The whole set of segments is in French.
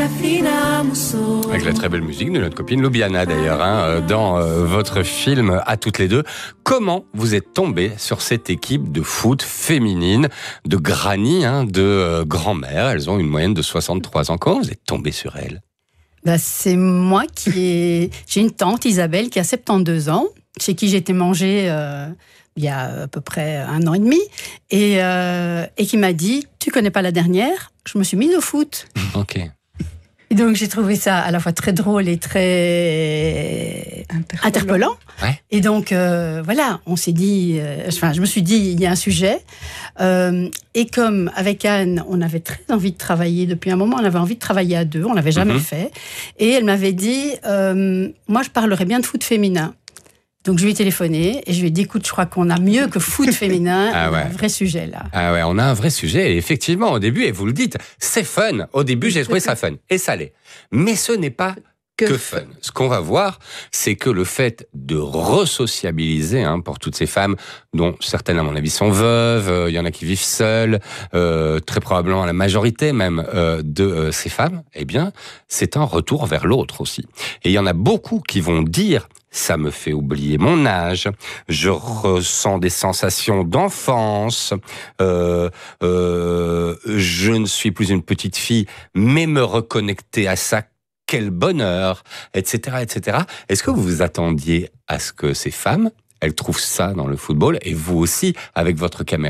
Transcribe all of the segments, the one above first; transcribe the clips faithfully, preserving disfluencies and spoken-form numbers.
Avec la très belle musique de notre copine Lubiana d'ailleurs, hein, dans euh, votre film à toutes les deux. Comment vous êtes tombée sur cette équipe de foot féminine, de granny, hein, de euh, grand-mère? Elles ont une moyenne de soixante-trois ans. Comment vous êtes tombée sur elles? Bah, c'est moi qui ai... J'ai une tante, Isabelle, qui a soixante-douze ans, chez qui j'ai été manger euh, il y a à peu près un an et demi, et, euh, et qui m'a dit « Tu connais pas la dernière ?» Je me suis mise au foot. Ok. Et donc j'ai trouvé ça à la fois très drôle et très interpellant. interpellant. Ouais. Et donc euh, voilà, on s'est dit, euh, enfin je me suis dit il y a un sujet. Euh, et comme avec Anne, on avait très envie de travailler depuis un moment, on avait envie de travailler à deux, on l'avait jamais mm-hmm. fait. Et elle m'avait dit, euh, moi je parlerais bien de foot féminin. Donc je lui ai téléphoné et je lui ai dit, écoute, je crois qu'on a mieux que foot féminin, ah ouais. un vrai sujet là. Ah ouais, on a un vrai sujet. Et effectivement, au début, et vous le dites, c'est fun. Au début, j'ai trouvé ça fun. Et ça l'est. Mais ce n'est pas que, que fun. Ce qu'on va voir, c'est que le fait de resociabiliser, hein, pour toutes ces femmes, dont certaines, à mon avis, sont veuves, il euh, y en a qui vivent seules, euh, très probablement la majorité même euh, de euh, ces femmes, eh bien, c'est un retour vers l'autre aussi. Et il y en a beaucoup qui vont dire, ça me fait oublier mon âge, je ressens des sensations d'enfance, euh, euh, je ne suis plus une petite fille, mais me reconnecter à ça, quel bonheur, et cetera, et cetera. Est-ce que vous vous attendiez à ce que ces femmes, elles trouvent ça dans le football, et vous aussi, avec votre caméra ?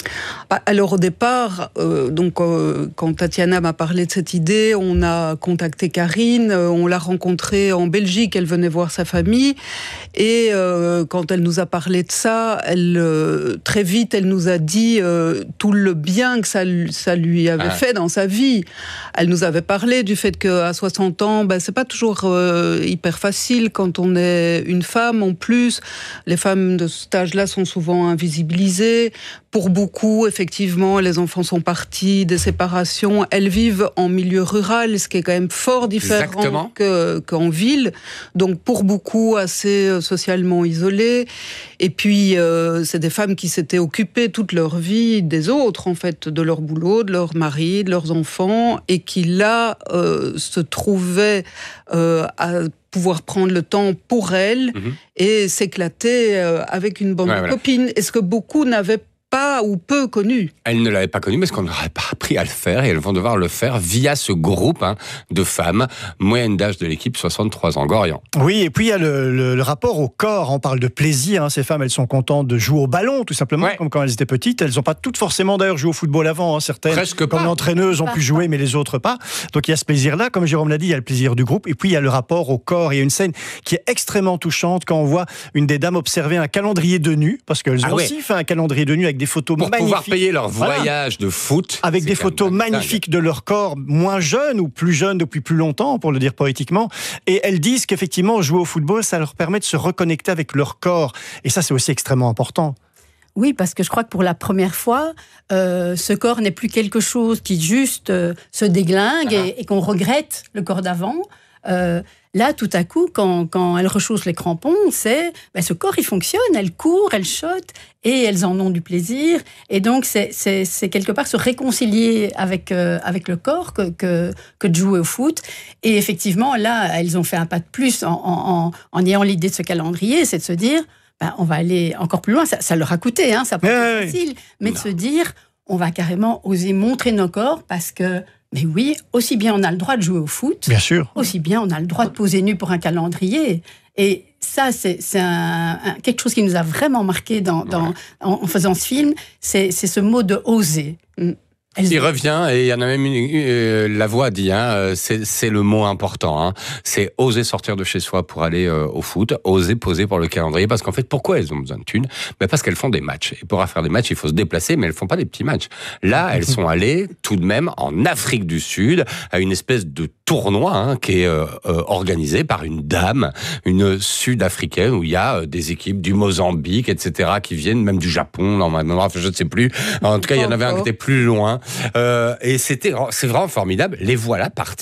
Alors au départ, euh, donc euh, quand Tatiana m'a parlé de cette idée, on a contacté Karine, euh, on l'a rencontrée en Belgique, elle venait voir sa famille, et euh, quand elle nous a parlé de ça, elle euh, très vite, elle nous a dit euh, tout le bien que ça, ça lui avait ah. fait dans sa vie. Elle nous avait parlé du fait qu'à soixante ans, ben, c'est pas toujours euh, hyper facile quand on est une femme. En plus, les femmes de cet âge-là sont souvent invisibilisées. Pour beaucoup, effectivement, les enfants sont partis, des séparations. Elles vivent en milieu rural, ce qui est quand même fort différent que, qu'en ville. Donc, pour beaucoup, assez socialement isolées. Et puis, euh, c'est des femmes qui s'étaient occupées toute leur vie des autres, en fait, de leur boulot, de leur mari, de leurs enfants, et qui, là, euh, se trouvaient euh, à pouvoir prendre le temps pour elles mmh. et s'éclater euh, avec une bande ouais, de voilà. copines. Est-ce que beaucoup n'avaient pas ou peu connu. Elles ne l'avaient pas connu parce qu'on n'aurait pas appris à le faire et elles vont devoir le faire via ce groupe hein, de femmes, moyenne d'âge de l'équipe soixante-trois ans. Gorian. Oui, et puis il y a le, le, le rapport au corps. On parle de plaisir. Hein. Ces femmes, elles sont contentes de jouer au ballon, tout simplement, ouais. comme quand elles étaient petites. Elles n'ont pas toutes forcément d'ailleurs joué au football avant. Hein. Certaines, Presque comme pas. l'entraîneuse, ont pu jouer, mais les autres pas. Donc il y a ce plaisir-là. Comme Jérôme l'a dit, il y a le plaisir du groupe. Et puis il y a le rapport au corps. Il y a une scène qui est extrêmement touchante quand on voit une des dames observer un calendrier de nu, parce qu'elles ont ah ouais. aussi fait un calendrier de nu avec des photos pour magnifiques. Pouvoir payer leur voyage voilà. de foot. Avec des photos magnifiques dingue. de leur corps, moins jeunes ou plus jeunes depuis plus longtemps, pour le dire poétiquement. Et elles disent qu'effectivement, jouer au football, ça leur permet de se reconnecter avec leur corps. Et ça, c'est aussi extrêmement important. Oui, parce que je crois que pour la première fois, euh, ce corps n'est plus quelque chose qui juste euh, se déglingue ah. et, et qu'on regrette le corps d'avant. Euh, là, tout à coup, quand, quand elles rechaussent les crampons, c'est ben, ce corps, il fonctionne, elles courent, elles chotent, et elles en ont du plaisir. Et donc, c'est, c'est, c'est quelque part se réconcilier avec, euh, avec le corps que, que, que de jouer au foot. Et effectivement, là, elles ont fait un pas de plus en, en, en ayant l'idée de ce calendrier, c'est de se dire, ben, on va aller encore plus loin. Ça, ça leur a coûté, hein, ça n'a pas été facile, mais non. de se dire, on va carrément oser montrer nos corps parce que mais oui, aussi bien on a le droit de jouer au foot, bien sûr. aussi bien on a le droit de poser nu pour un calendrier. Et ça, c'est, c'est un, un, quelque chose qui nous a vraiment marqué dans, dans, ouais. en, en faisant ce film, c'est, c'est ce mot de oser. Elle... Il revient, et il y en a même une, euh, la voix dit, hein, c'est, c'est le mot important, hein, c'est oser sortir de chez soi pour aller euh, au foot, oser poser pour le calendrier, parce qu'en fait, pourquoi elles ont besoin de thunes? Ben parce qu'elles font des matchs. Et pour faire des matchs, il faut se déplacer, mais elles font pas des petits matchs. Là, elles sont allées tout de même en Afrique du Sud, à une espèce de tournoi hein, qui est euh, euh, organisé par une dame, une sud-africaine, où il y a euh, des équipes du Mozambique, et cetera, qui viennent, même du Japon, normalement, je ne sais plus. En tout cas, il y en avait un qui était plus loin. Euh, et c'était, c'est vraiment formidable. Les voilà partis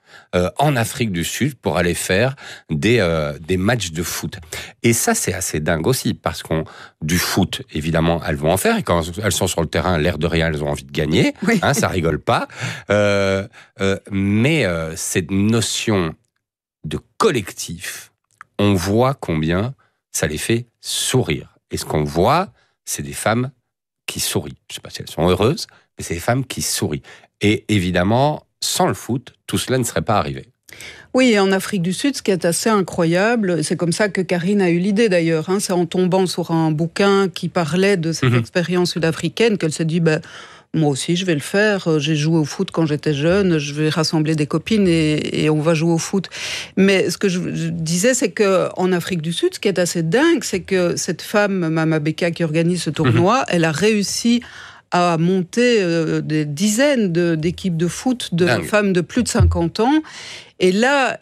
euh, en Afrique du Sud pour aller faire des, euh, des matchs de foot. Et ça, c'est assez dingue aussi, parce qu'on du foot, évidemment, elles vont en faire. Et quand elles sont sur le terrain, l'air de rien, elles ont envie de gagner. Oui. Hein, ça rigole pas. Euh, euh, mais euh, cette notion de collectif, on voit combien ça les fait sourire. Et ce qu'on voit, c'est des femmes qui sourient. Je ne sais pas si elles sont heureuses, mais c'est des femmes qui sourient. Et évidemment, sans le foot, tout cela ne serait pas arrivé. Oui, et en Afrique du Sud, ce qui est assez incroyable, c'est comme ça que Karine a eu l'idée d'ailleurs, hein, c'est en tombant sur un bouquin qui parlait de cette mmh. expérience sud-africaine qu'elle s'est dit, ben, moi aussi je vais le faire, j'ai joué au foot quand j'étais jeune, je vais rassembler des copines et, et on va jouer au foot. Mais ce que je, je disais, c'est qu'en Afrique du Sud, ce qui est assez dingue, c'est que cette femme, Mama Beka, qui organise ce tournoi, mmh. elle a réussi à monter euh, des dizaines de, d'équipes de foot de Dingue. femmes de plus de cinquante ans. Et là,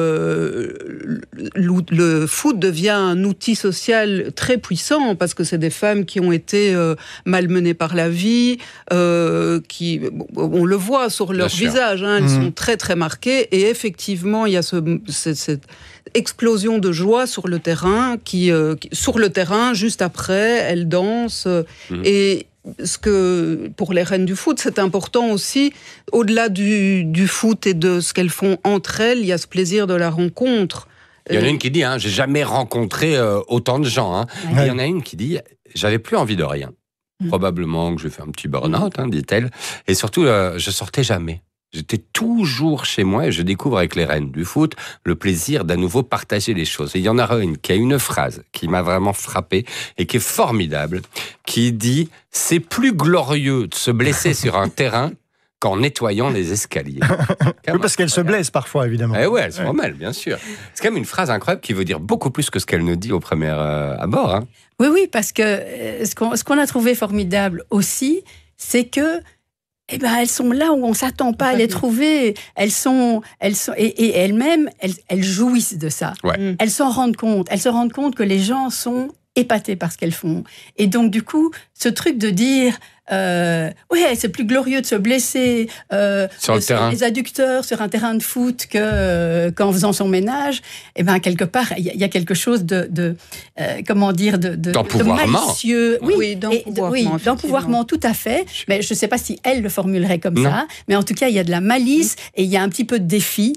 le, le, le foot devient un outil social très puissant parce que c'est des femmes qui ont été euh, malmenées par la vie, euh, qui, on le voit sur leur Bien visage, hein, elles mmh. sont très très marquées. Et effectivement, il y a ce, cette, cette explosion de joie sur le terrain, qui, euh, qui sur le terrain, juste après, elles dansent mmh. et ce que, pour les reines du foot, c'est important aussi, au-delà du, du foot et de ce qu'elles font entre elles, il y a ce plaisir de la rencontre. Il y en a une qui dit, hein, j'ai jamais rencontré euh, autant de gens. Hein. Ouais. Il y en a une qui dit, j'avais plus envie de rien. Mmh. Probablement que j'ai fait un petit burn-out, hein, dit-elle. Et surtout, euh, je sortais jamais. J'étais toujours chez moi et je découvre avec les reines du foot le plaisir d'à nouveau partager les choses. Et il y en a une qui a une phrase qui m'a vraiment frappé et qui est formidable, qui dit « C'est plus glorieux de se blesser sur un terrain qu'en nettoyant les escaliers. » Oui, parce qu'elle se blesse parfois, évidemment. Eh ouais, elle se rend mal, bien sûr. C'est quand même une phrase incroyable qui veut dire beaucoup plus que ce qu'elle ne dit au premier euh, abord. Hein. Oui, oui, parce que euh, ce, qu'on, ce qu'on a trouvé formidable aussi, c'est que eh ben, elles sont là où on ne s'attend pas à les trouver. Elles sont, elles sont, et, et elles-mêmes, elles, elles jouissent de ça. Ouais. Elles s'en rendent compte. Elles se rendent compte que les gens sont épatés par ce qu'elles font. Et donc, du coup, ce truc de dire... Euh, ouais, c'est plus glorieux de se blesser euh, sur, le sur terrain. les adducteurs sur un terrain de foot que, euh, qu'en faisant son ménage. Et ben quelque part, il y, y a quelque chose de, de euh, comment dire, de, de, de malicieux. Oui, oui, d'empouvoirement, et, oui, d'empouvoirment, tout à fait. Mais je ne sais pas si elle le formulerait comme non. ça. Mais en tout cas, il y a de la malice et il y a un petit peu de défi.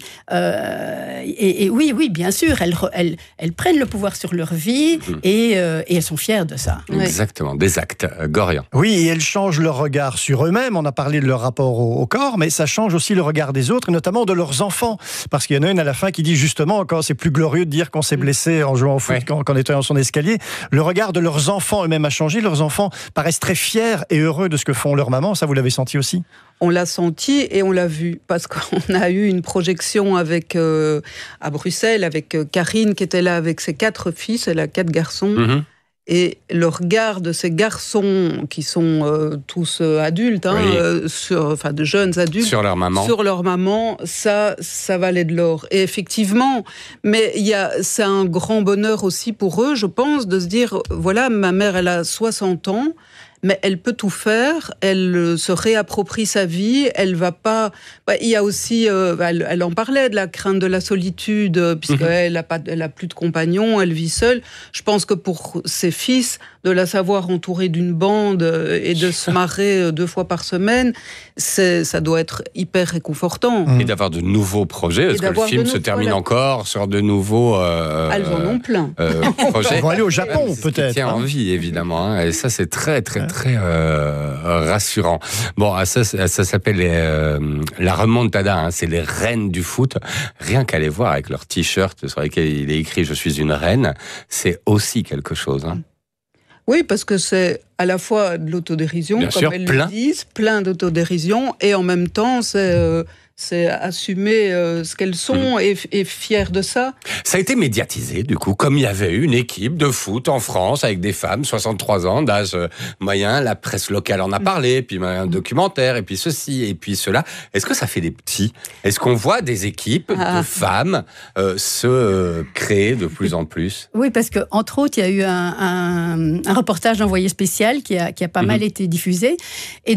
Euh, et, et oui, oui, bien sûr, elles, elles, elles prennent le pouvoir sur leur vie mmh. et, euh, et elles sont fières de ça. Exactement, ouais. Des actes. Euh, Gorian. Oui, et elles changent leur regard sur eux-mêmes. On a parlé de leur rapport au, au corps, mais ça change aussi le regard des autres, et notamment de leurs enfants. Parce qu'il y en a une à la fin qui dit justement, quand c'est plus glorieux de dire qu'on s'est blessé en jouant au foot ouais. qu'en, qu'en nettoyant son escalier, le regard de leurs enfants eux-mêmes a changé. Leurs enfants paraissent très fiers et heureux de ce que font leurs mamans. Ça, vous l'avez senti aussi ? On l'a senti et on l'a vu, parce qu'on a eu une projection avec, euh, à Bruxelles avec euh, Karine qui était là avec ses quatre fils, elle a quatre garçons. Mm-hmm. Et le regard de ces garçons qui sont euh, tous euh, adultes, hein, oui. euh, sur, enfin de jeunes adultes, sur leur maman, sur leur maman, ça, ça valait de l'or. Et effectivement, mais il y a, c'est un grand bonheur aussi pour eux, je pense, de se dire, voilà, ma mère, elle a soixante ans. Mais elle peut tout faire, elle se réapproprie sa vie, elle va pas... Bah, il y a aussi, euh, elle, elle en parlait, de la crainte de la solitude, puisqu'elle n'a pas, elle a plus de compagnons, elle vit seule. Je pense que pour ses fils, de la savoir entourée d'une bande et de se marrer deux fois par semaine, c'est, ça doit être hyper réconfortant. Et d'avoir de nouveaux projets, parce que le film se termine voilà. encore sur de nouveaux... Euh, Elles en ont plein. Euh, projets. Ils vont aller au Japon, c'est peut-être. Ce qui tient hein. en vie, évidemment. Hein, et ça, c'est très, très, ouais. très euh, rassurant. Bon, ça, ça s'appelle euh, la remontada, hein, c'est les reines du foot. Rien qu'à les voir avec leur t-shirt sur lesquels il est écrit « Je suis une reine », c'est aussi quelque chose. Hein. Oui, parce que c'est à la fois de l'autodérision, Bien comme sûr, elles plein. le disent, plein d'autodérision, et en même temps, c'est... Euh, c'est assumer euh, ce qu'elles sont mmh. et, et fières de ça. Ça a été médiatisé, du coup, comme il y avait une équipe de foot en France avec des femmes, soixante-trois ans, d'âge moyen, la presse locale en a parlé, puis un documentaire, et puis ceci, et puis cela. Est-ce que ça fait des petits ? Est-ce qu'on voit des équipes ah. de femmes euh, se euh, créer de plus en plus ? Oui, parce que entre autres, il y a eu un, un, un reportage d'envoyé spécial qui a, qui a pas mmh. mal été diffusé. Et donc,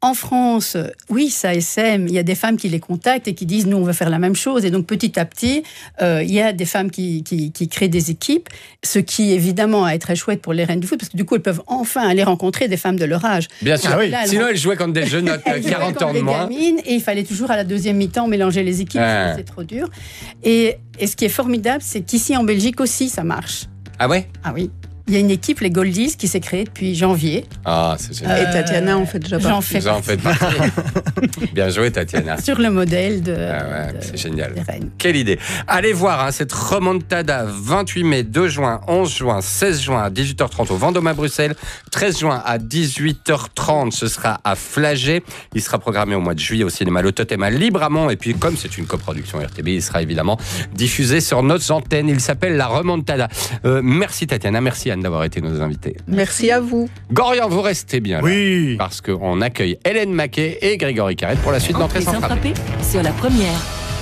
en France, oui, ça essaime. Il y a des femmes qui les contactent et qui disent, nous, on veut faire la même chose. Et donc, petit à petit, euh, il y a des femmes qui, qui, qui créent des équipes, ce qui, évidemment, est très chouette pour les reines du foot, parce que du coup, elles peuvent enfin aller rencontrer des femmes de leur âge. Bien sûr. Ah oui. Là, elles Sinon, elles jouaient contre des jeunes de quarante ans de moins. Gamines, et il fallait toujours, à la deuxième mi-temps, mélanger les équipes. Ah. C'est trop dur. Et, et ce qui est formidable, c'est qu'ici, en Belgique aussi, ça marche. Ah ouais? Ah oui. Il y a une équipe, les Goldies, qui s'est créée depuis janvier. Ah, c'est génial. Euh, et Tatiana en fait déjà partie. J'en fais Vous en faites partie. Bien joué, Tatiana. Sur le modèle de, ah ouais, de c'est génial. des reines. Quelle idée. Allez voir hein, cette remontada vingt-huit mai, deux juin, onze juin, seize juin à dix-huit heures trente au Vendôme à Bruxelles, treize juin à dix-huit heures trente, ce sera à Flagey. Il sera programmé au mois de juillet au cinéma Le Totem à Libramont. Et puis, comme c'est une coproduction R T B, il sera évidemment diffusé sur notre antenne. Il s'appelle La Remontada. Euh, merci Tatiana, merci Anne d'avoir été nos invités. Merci à vous. Gorian, vous restez bien là. Oui. Parce qu'on accueille Hélène Maquet et Grégory Carrette pour la suite d'Entrée sans frapper. Sur la première.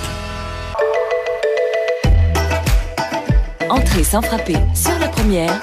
Entrée sans frapper sur la première.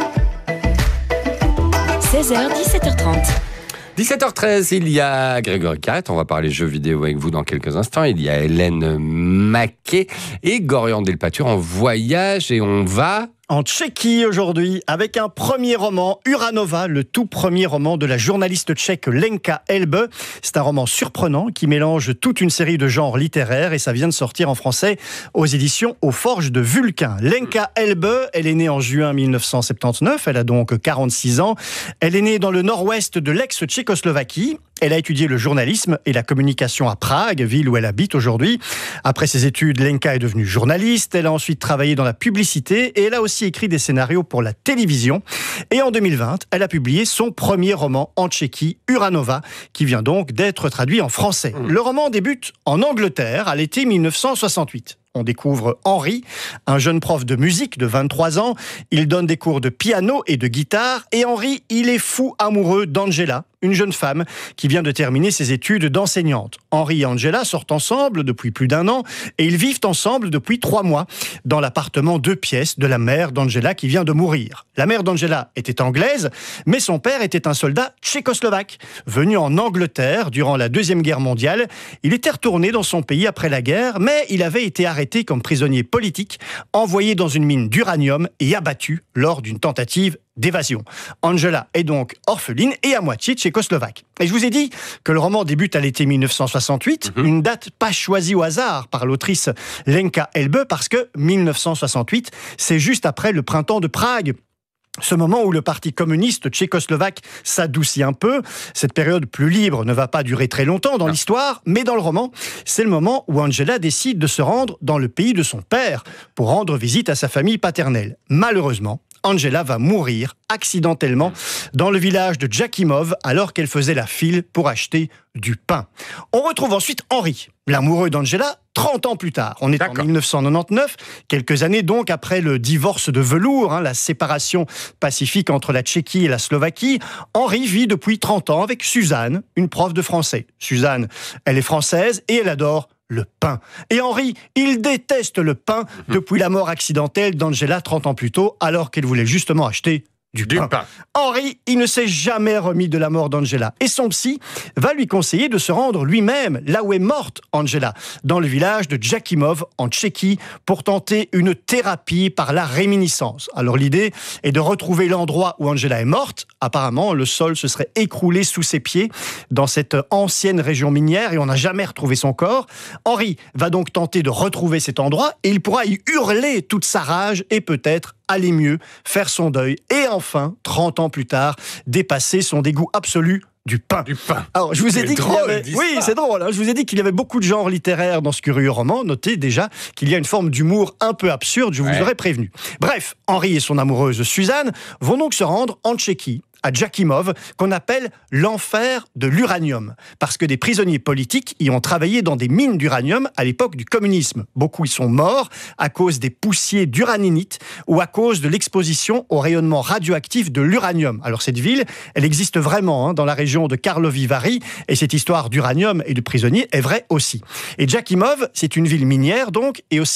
seize heures, dix-sept heures trente. dix-sept heures treize, il y a Grégory Carrette, on va parler jeux vidéo avec vous dans quelques instants. Il y a Hélène Maquet et Gorian Delpatuр en voyage et on va... En Tchéquie aujourd'hui, avec un premier roman, Uranova, le tout premier roman de la journaliste tchèque Lenka Elbe. C'est un roman surprenant qui mélange toute une série de genres littéraires et ça vient de sortir en français aux éditions Aux Forges de Vulcain. Lenka Elbe, elle est née en juin mille neuf cent soixante-dix-neuf, elle a donc quarante-six ans. Elle est née dans le nord-ouest de l'ex-Tchécoslovaquie. Elle a étudié le journalisme et la communication à Prague, ville où elle habite aujourd'hui. Après ses études, Lenka est devenue journaliste. Elle a ensuite travaillé dans la publicité et elle a aussi écrit des scénarios pour la télévision. Et en deux mille vingt, elle a publié son premier roman en Tchéquie, Uranova, qui vient donc d'être traduit en français. Mmh. Le roman débute en Angleterre à l'été mille neuf cent soixante-huit. On découvre Henry, un jeune prof de musique de vingt-trois ans. Il donne des cours de piano et de guitare. Et Henry, il est fou amoureux d'Angela, une jeune femme qui vient de terminer ses études d'enseignante. Henry et Angela sortent ensemble depuis plus d'un an et ils vivent ensemble depuis trois mois dans l'appartement deux pièces de la mère d'Angela qui vient de mourir. La mère d'Angela était anglaise, mais son père était un soldat tchécoslovaque. Venu en Angleterre durant la Deuxième Guerre mondiale, il était retourné dans son pays après la guerre, mais il avait été arrêté comme prisonnier politique, envoyé dans une mine d'uranium et abattu lors d'une tentative d'évasion. Angela est donc orpheline et à moitié tchécoslovaque. Et je vous ai dit que le roman débute à l'été mille neuf cent soixante-huit, mmh. une date pas choisie au hasard par l'autrice Lenka Elbe, parce que mille neuf cent soixante-huit, c'est juste après le printemps de Prague. Ce moment où le parti communiste tchécoslovaque s'adoucit un peu, cette période plus libre ne va pas durer très longtemps dans l'histoire, mais dans le roman, c'est le moment où Angela décide de se rendre dans le pays de son père pour rendre visite à sa famille paternelle. Malheureusement, Angela va mourir accidentellement dans le village de Jakimov alors qu'elle faisait la file pour acheter du pain. On retrouve ensuite Henry, l'amoureux d'Angela, trente ans plus tard. On est D'accord. en mille neuf cent quatre-vingt-dix-neuf, quelques années donc après le divorce de velours, hein, la séparation pacifique entre la Tchéquie et la Slovaquie. Henry vit depuis trente ans avec Suzanne, une prof de français. Suzanne, elle est française et elle adore le pain. Et Henry, il déteste le pain depuis la mort accidentelle d'Angela trente ans plus tôt, alors qu'elle voulait justement acheter du, du pain. pain. Henry, il ne s'est jamais remis de la mort d'Angela. Et son psy va lui conseiller de se rendre lui-même là où est morte Angela, dans le village de Jakimov, en Tchéquie, pour tenter une thérapie par la réminiscence. Alors l'idée est de retrouver l'endroit où Angela est morte. Apparemment, le sol se serait écroulé sous ses pieds dans cette ancienne région minière et on n'a jamais retrouvé son corps. Henry va donc tenter de retrouver cet endroit et il pourra y hurler toute sa rage et peut-être aller mieux, faire son deuil et enfin, trente ans plus tard, dépasser son dégoût absolu du pain. Du pain. Alors, je vous ai c'est dit drôle, qu'il y avait... Oui, c'est drôle. Hein. Je vous ai dit qu'il y avait beaucoup de genres littéraires dans ce curieux roman. Notez déjà qu'il y a une forme d'humour un peu absurde, je vous ouais. aurais prévenu. Bref, Henry et son amoureuse Suzanne vont donc se rendre en Tchéquie, à Jakimov, qu'on appelle l'enfer de l'uranium, parce que des prisonniers politiques y ont travaillé dans des mines d'uranium à l'époque du communisme. Beaucoup y sont morts à cause des poussiers d'uraninite ou à cause de l'exposition au rayonnement radioactif de l'uranium. Alors cette ville, elle existe vraiment hein, dans la région de Karlovy Vary, et cette histoire d'uranium et de prisonniers est vraie aussi. Et Jakimov, c'est une ville minière donc, et aussi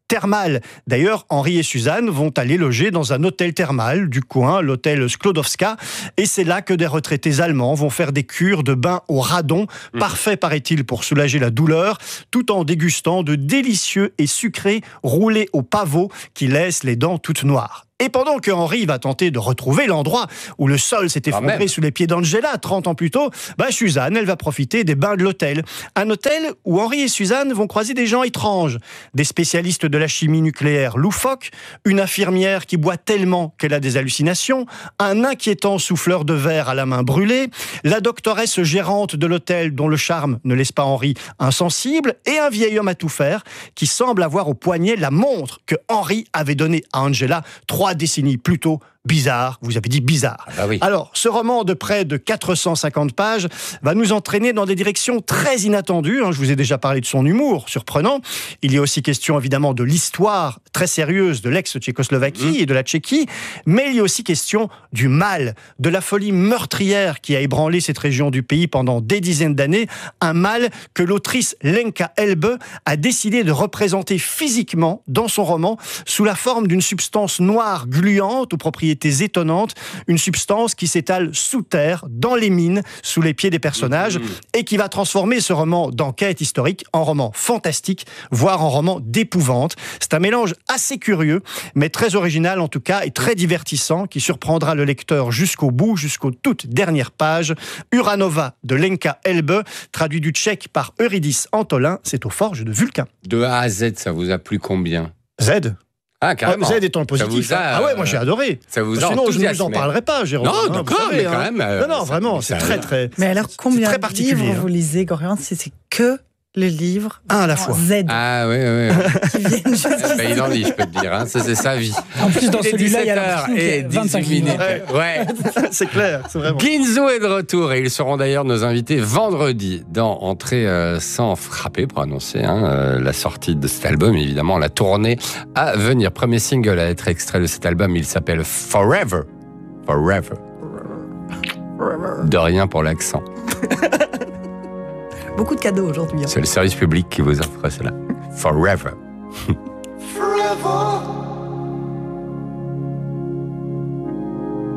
thermale. D'ailleurs, Henri et Suzanne vont aller loger dans un hôtel thermal du coin, l'hôtel Sklodowska, et c'est là que des retraités allemands vont faire des cures de bain au radon, mmh. parfait paraît-il pour soulager la douleur, tout en dégustant de délicieux et sucrés roulés au pavot qui laissent les dents toutes noires. Et pendant que Henri va tenter de retrouver l'endroit où le sol s'est effondré sous les pieds d'Angela trente ans plus tôt, bah Suzanne, elle va profiter des bains de l'hôtel. Un hôtel où Henri et Suzanne vont croiser des gens étranges. Des spécialistes de la chimie nucléaire loufoque, une infirmière qui boit tellement qu'elle a des hallucinations, un inquiétant souffleur de verre à la main brûlée, la doctoresse gérante de l'hôtel dont le charme ne laisse pas Henri insensible, et un vieil homme à tout faire qui semble avoir au poignet la montre que Henri avait donnée à Angela trois décennies plus tôt. Bizarre, vous avez dit bizarre. Ah oui. Alors, ce roman de près de quatre cent cinquante pages va nous entraîner dans des directions très inattendues. Je vous ai déjà parlé de son humour surprenant. Il y a aussi question évidemment de l'histoire très sérieuse de l'ex-Tchécoslovaquie mmh. et de la Tchéquie, mais il y a aussi question du mal, de la folie meurtrière qui a ébranlé cette région du pays pendant des dizaines d'années, un mal que l'autrice Lenka Elbe a décidé de représenter physiquement dans son roman sous la forme d'une substance noire gluante aux propriétés étonnantes, une substance qui s'étale sous terre, dans les mines, sous les pieds des personnages, mmh. et qui va transformer ce roman d'enquête historique en roman fantastique, voire en roman d'épouvante. C'est un mélange assez curieux, mais très original en tout cas, et très divertissant, qui surprendra le lecteur jusqu'au bout, jusqu'aux toutes dernières pages. Uranova de Lenka Elbe, traduit du tchèque par Eurydice Antolin, c'est aux Forges de Vulcain. De A à Z, ça vous a plu combien ? Z Ah, carrément. Z étant le positif. A, ah ouais, moi j'ai adoré. Ça vous a Sinon, je ne vous en parlerai pas, Jérôme. Non, d'accord, mais quand même. Euh, non, non, vraiment, c'est très, très. Mais alors, combien très de livres hein. vous lisez, Gorian ? C'est que les livres un à la fois. Z. Ah oui, oui. oui. Qui viennent juste bah, il en lit, je peux te dire. Hein. Ça, c'est sa vie. En plus, dans celui-là, il y a l'impression qu'il y a vingt-cinq minutes. Ouais, ouais. C'est clair, c'est vraiment. Ginzo est de retour et ils seront d'ailleurs nos invités vendredi dans Entrée euh, sans frapper pour annoncer hein, euh, la sortie de cet album, évidemment la tournée à venir. Premier single à être extrait de cet album, il s'appelle Forever. Forever. De rien pour l'accent. Beaucoup de cadeaux aujourd'hui. Hein. C'est le service public qui vous offre cela. Forever. Forever.